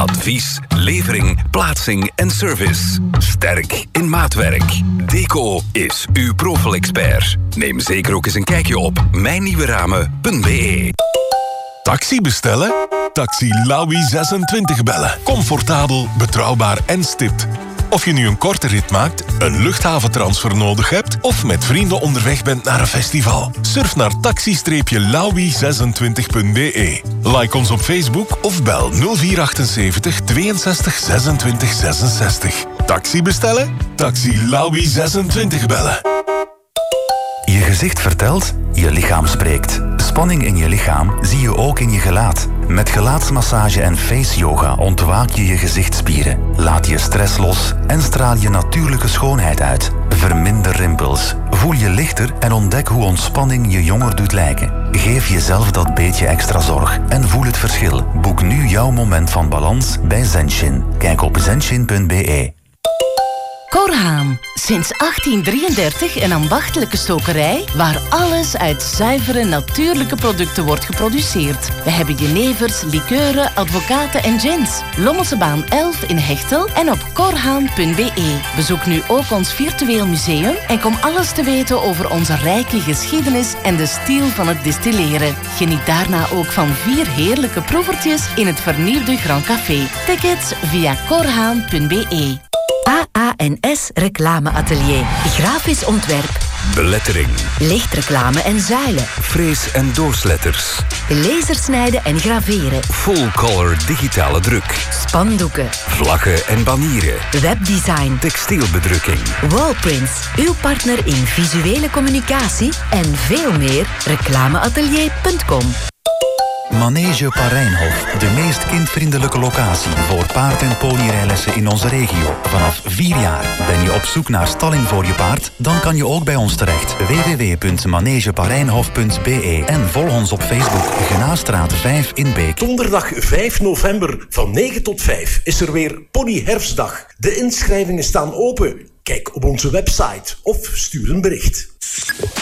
Advies, levering, plaatsing en service. Sterk in maatwerk. Deco is uw Profel-expert. Neem zeker ook eens een kijkje op mijnnieuweramen.be. Taxi bestellen? Taxi Lawi 26 bellen. Comfortabel, betrouwbaar en stipt. Of je nu een korte rit maakt, een luchthaventransfer nodig hebt of met vrienden onderweg bent naar een festival. Surf naar taxi-lawi26.be. Like ons op Facebook of bel 0478 62 26 66. Taxi bestellen? Taxi Lawi 26 bellen. Je gezicht vertelt, je lichaam spreekt. Spanning in je lichaam zie je ook in je gelaat. Met gelaatsmassage en face yoga ontwaak je je gezichtsspieren. Laat je stress los en straal je natuurlijke schoonheid uit. Verminder rimpels, voel je lichter en ontdek hoe ontspanning je jonger doet lijken. Geef jezelf dat beetje extra zorg en voel het verschil. Boek nu jouw moment van balans bij Zenshin. Kijk op zenshin.be. Korhaan. Sinds 1833 een ambachtelijke stokerij waar alles uit zuivere natuurlijke producten wordt geproduceerd. We hebben jenevers, likeuren, advocaten en gins. Lommelsebaan 11 in Hechtel en op korhaan.be. Bezoek nu ook ons virtueel museum en kom alles te weten over onze rijke geschiedenis en de stijl van het distilleren. Geniet daarna ook van 4 heerlijke proevertjes in het vernieuwde Grand Café. Tickets via korhaan.be. AANS Reclameatelier. Grafisch ontwerp. Belettering. Lichtreclame en zuilen. Frees- en doorsletters. Lasersnijden en graveren. Full-color digitale druk. Spandoeken. Vlaggen en banieren. Webdesign. Textielbedrukking. Wallprints. Uw partner in visuele communicatie en veel meer. Reclameatelier.com. Manege Parijnhof, de meest kindvriendelijke locatie voor paard- en ponyrijlessen in onze regio. Vanaf 4 jaar. Ben je op zoek naar stalling voor je paard? Dan kan je ook bij ons terecht. www.manegeparijnhof.be en volg ons op Facebook. Genaastraat 5 in Beek. Donderdag 5 november van 9 tot 5 is er weer Ponyherfstdag. De inschrijvingen staan open. Kijk op onze website of stuur een bericht.